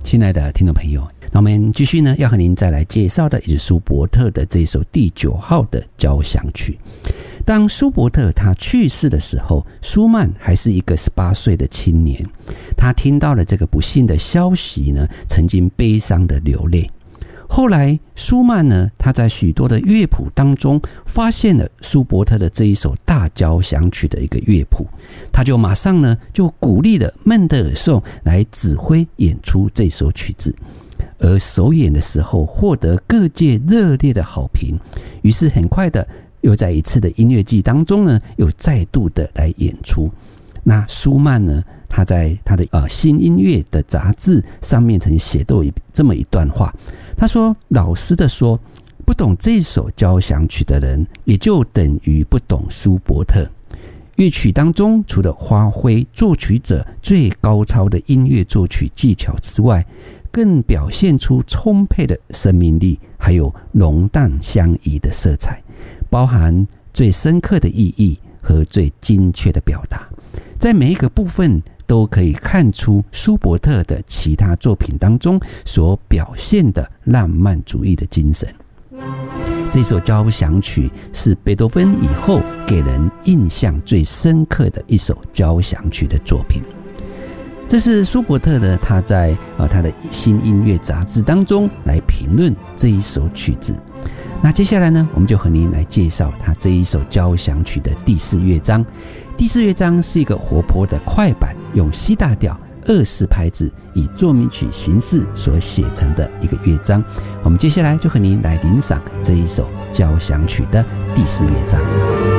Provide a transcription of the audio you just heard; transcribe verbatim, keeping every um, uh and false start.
亲爱的听众朋友，那我们继续呢，要和您再来介绍的也是舒伯特的这一首第九号的交响曲。当舒伯特他去世的时候，舒曼还是一个十八岁的青年，他听到了这个不幸的消息呢，曾经悲伤的流泪。后来舒曼呢，他在许多的乐谱当中发现了舒伯特的这一首大交响曲的一个乐谱，他就马上呢就鼓励了孟德尔颂来指挥演出这首曲子，而首演的时候获得各界热烈的好评，于是很快的又在一次的音乐季当中呢，又再度的来演出。那舒曼呢，他在他的呃新音乐的杂志上面曾写到这么一段话，他说：“老实的说，不懂这首交响曲的人，也就等于不懂舒伯特。乐曲当中，除了发挥作曲者最高超的音乐作曲技巧之外，更表现出充沛的生命力，还有浓淡相宜的色彩，包含最深刻的意义和最精确的表达。在每一个部分都可以看出舒伯特的其他作品当中所表现的浪漫主义的精神。这首交响曲是贝多芬以后给人印象最深刻的一首交响曲的作品。这是舒伯特呢，他在、呃、他的新音乐杂志当中来评论这一首曲子。那接下来呢，我们就和您来介绍他这一首交响曲的第四乐章。第四乐章是一个活泼的快板，用 C 大调二四拍子以奏鸣曲形式所写成的一个乐章。我们接下来就和您来欣赏这一首交响曲的第四乐章。